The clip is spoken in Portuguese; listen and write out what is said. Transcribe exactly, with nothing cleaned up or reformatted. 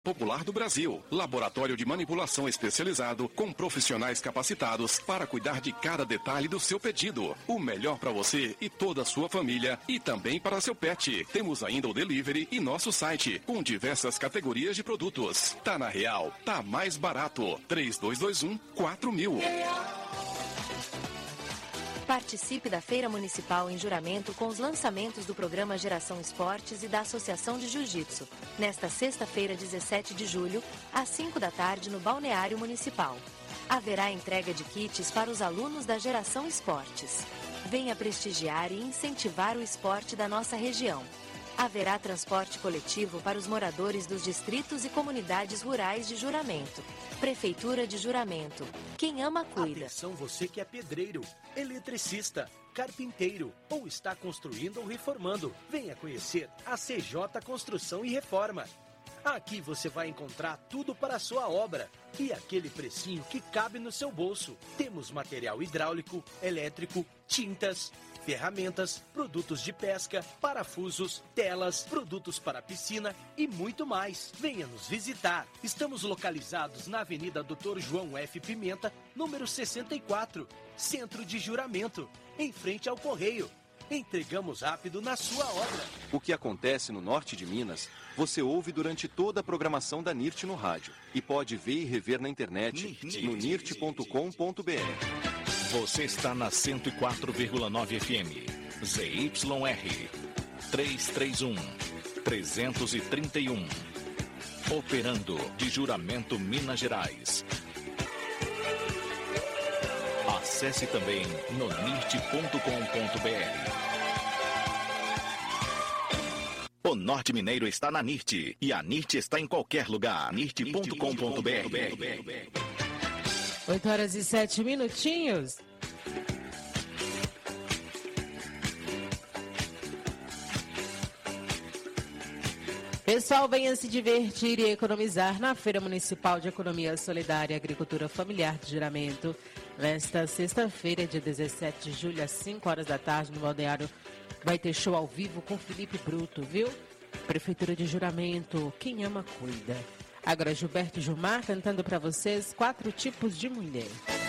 Popular do Brasil, laboratório de manipulação especializado com profissionais capacitados para cuidar de cada detalhe do seu pedido. O melhor para você e toda a sua família e também para seu pet. Temos ainda o delivery e nosso site com diversas categorias de produtos. Tá na Real, tá mais barato. três dois dois um, quatro mil. Participe da Feira Municipal em Juramento com os lançamentos do programa Geração Esportes e da Associação de Jiu-Jitsu, nesta sexta-feira, dezessete de julho, às cinco da tarde, no Balneário Municipal. Haverá entrega de kits para os alunos da Geração Esportes. Venha prestigiar e incentivar o esporte da nossa região. Haverá transporte coletivo para os moradores dos distritos e comunidades rurais de Juramento. Prefeitura de Juramento. Quem ama, cuida. Atenção você que é pedreiro, eletricista, carpinteiro ou está construindo ou reformando. Venha conhecer a C J Construção e Reforma. Aqui você vai encontrar tudo para a sua obra e aquele precinho que cabe no seu bolso. Temos material hidráulico, elétrico, tintas, ferramentas, produtos de pesca, parafusos, telas, produtos para piscina e muito mais. Venha nos visitar. Estamos localizados na Avenida doutor João F. Pimenta, número sessenta e quatro, Centro de Juramento, em frente ao Correio. Entregamos rápido na sua obra. O que acontece no norte de Minas, você ouve durante toda a programação da NIRT no rádio e pode ver e rever na internet no nirt ponto com ponto br. Você está na cento e quatro vírgula nove F M. Z Y R trezentos e trinta e um. trezentos e trinta e um. Operando de Juramento, Minas Gerais. Acesse também no nirt ponto com ponto br. O Norte Mineiro está na NIRT e a NIRT está em qualquer lugar. nirt ponto com ponto br. oito horas e sete minutinhos. Pessoal, venha se divertir e economizar na Feira Municipal de Economia Solidária e Agricultura Familiar de Juramento. Nesta sexta-feira, dia dezessete de julho, às cinco horas da tarde, no Balneário, vai ter show ao vivo com Felipe Bruto, viu? Prefeitura de Juramento, quem ama, cuida. Agora, Gilberto Gilmar cantando para vocês Quatro Tipos de Mulher.